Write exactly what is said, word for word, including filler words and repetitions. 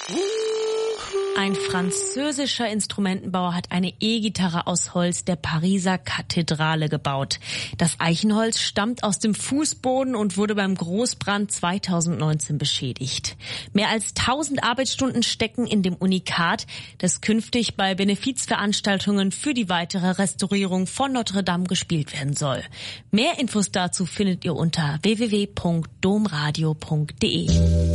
Ein französischer Instrumentenbauer hat eine E-Gitarre aus Holz der Pariser Kathedrale gebaut. Das Eichenholz stammt aus dem Fußboden und wurde beim Großbrand zweitausendneunzehn beschädigt. Mehr als tausend Arbeitsstunden stecken in dem Unikat, das künftig bei Benefizveranstaltungen für die weitere Restaurierung von Notre Dame gespielt werden soll. Mehr Infos dazu findet ihr unter w w w punkt domradio punkt d e.